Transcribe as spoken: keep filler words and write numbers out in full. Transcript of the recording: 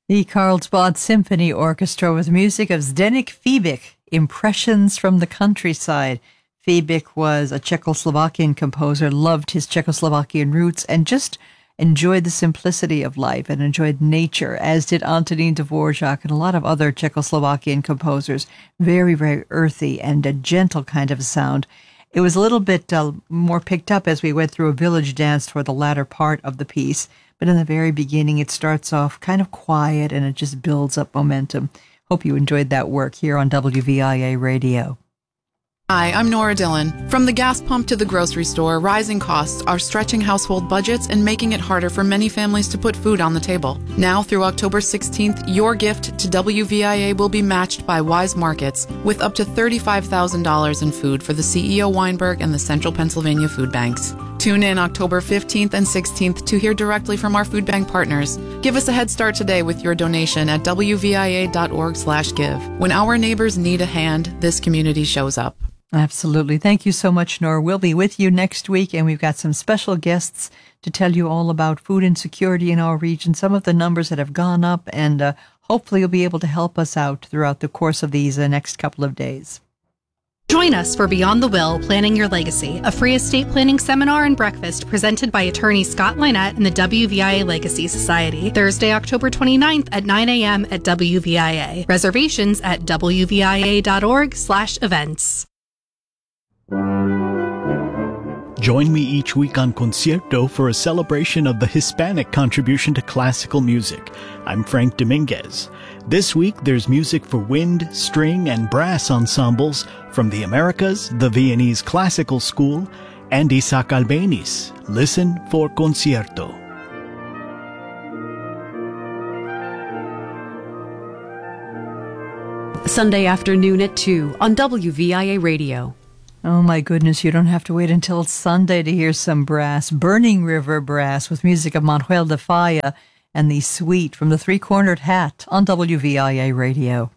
The Carlsbad Symphony Orchestra with music of Zdeněk Fibich, Impressions from the Countryside. Fibich was a Czechoslovakian composer, loved his Czechoslovakian roots, and just enjoyed the simplicity of life and enjoyed nature, as did Antonín Dvořák and a lot of other Czechoslovakian composers. Very, very earthy and a gentle kind of sound. It was a little bit uh, more picked up as we went through a village dance toward the latter part of the piece. But in the very beginning, it starts off kind of quiet and it just builds up momentum. Hope you enjoyed that work here on W V I A Radio. Hi, I'm Nora Dillon. From the gas pump to the grocery store, rising costs are stretching household budgets and making it harder for many families to put food on the table. Now through October sixteenth, your gift to W V I A will be matched by Wise Markets with up to thirty-five thousand dollars in food for the C E O Weinberg and the Central Pennsylvania Food Banks. Tune in October fifteenth and sixteenth to hear directly from our food bank partners. Give us a head start today with your donation at W V I A dot org slash give. When our neighbors need a hand, this community shows up. Absolutely. Thank you so much, Nora. We'll be with you next week, and we've got some special guests to tell you all about food insecurity in our region, some of the numbers that have gone up, and uh, hopefully you'll be able to help us out throughout the course of these uh, next couple of days. Join us for Beyond the Will, Planning Your Legacy, a free estate planning seminar and breakfast presented by attorney Scott Lynette and the W V I A Legacy Society. Thursday, October twenty-ninth at nine a.m. at W V I A. Reservations at W V I A dot org slash events. Join me each week on Concierto for a celebration of the Hispanic contribution to classical music. I'm Frank Dominguez. This week, there's music for wind, string, and brass ensembles from the Americas, the Viennese Classical School, and Isaac Albéniz. Listen for Concierto. Sunday afternoon at two on W V I A Radio. Oh my goodness, you don't have to wait until Sunday to hear some brass. Burning River Brass with music of Manuel de Falla and the Suite from the Three-Cornered Hat on W V I A Radio.